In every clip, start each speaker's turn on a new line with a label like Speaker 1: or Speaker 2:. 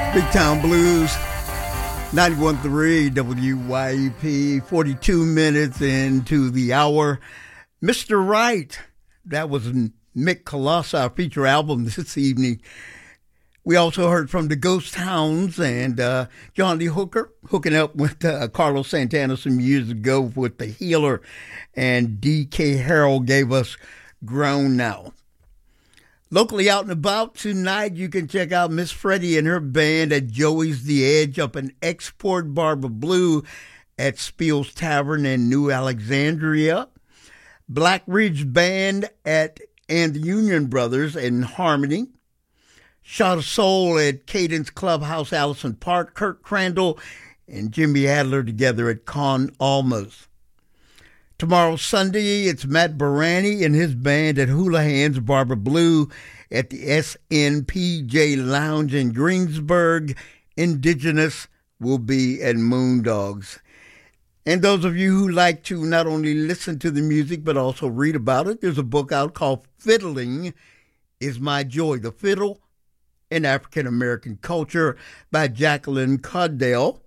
Speaker 1: Big Town Blues, 91.3 WYEP, 42 minutes into the hour. Mr. Right, that was Mick Colossi, our feature album this evening. We also heard from the Ghost Hounds and John Lee Hooker, hooking up with Carlos Santana some years ago with The Healer, and D.K. Harold gave us Grown Now. Locally out and about tonight, you can check out Miss Freddie and her band at Joey's The Edge up in Export Barber Blue at Spiel's Tavern in New Alexandria. Black Ridge Band and the Union Brothers in Harmony. Shot of Soul at Cadence Clubhouse, Allison Park. Kurt Crandall and Jimmy Adler together at Con Almas. Tomorrow, Sunday, it's Matt Barani and his band at Hula Hands Barber Blue at the SNPJ Lounge in Greensburg. Indigenous will be at Moondogs. And those of you who like to not only listen to the music but also read about it, there's a book out called Fiddling is My Joy, The Fiddle in African American Culture by Jacqueline Caudell.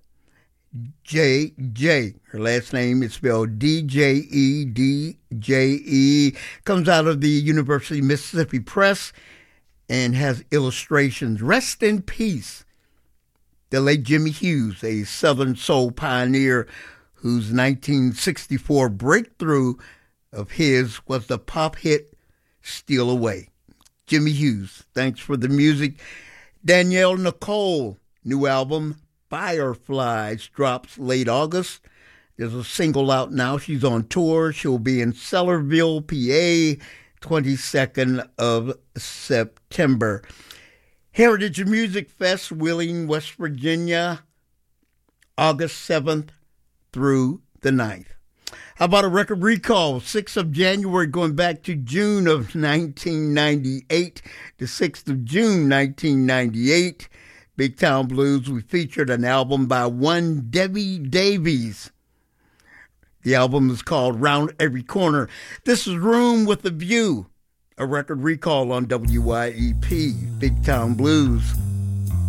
Speaker 1: J. Her last name is spelled D-J-E, D-J-E. Comes out of the University of Mississippi Press and has illustrations. Rest in peace, the late Jimmy Hughes, a Southern soul pioneer whose 1964 breakthrough of his was the pop hit Steal Away. Jimmy Hughes, thanks for the music. Danielle Nicole, new album, Fireflies, drops late August. There's a single out now. She's on tour. She'll be in Sellerville, PA, 22nd of September. Heritage Music Fest, Wheeling, West Virginia, August 7th through the 9th. How about a record recall? 6th of January going back to June of 1998. The 6th of June, 1998. Big Town Blues, we featured an album by one Debbie Davies. The album is called Round Every Corner. This is Room with a View, a record recall on WYEP, Big Town Blues.